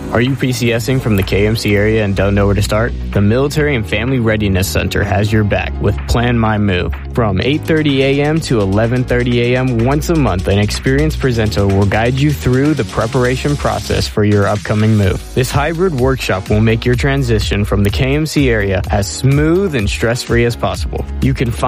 Are you PCSing from the KMC area and don't know where to start? The Military and Family Readiness Center has your back with Plan My Move. From 8:30 a.m. to 11:30 a.m. once a month, an experienced presenter will guide you through the preparation process for your upcoming move. This hybrid workshop will make your transition from the KMC area as smooth and stress-free as possible. You can find